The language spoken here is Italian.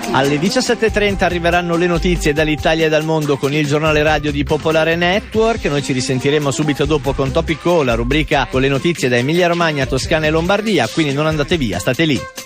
Alle 17.30 arriveranno le notizie dall'Italia e dal mondo con il giornale radio di Popolare Network. Noi ci risentiremo subito dopo con Topico, la rubrica con le notizie da Emilia Romagna, Toscana e Lombardia, quindi non andate via, state lì.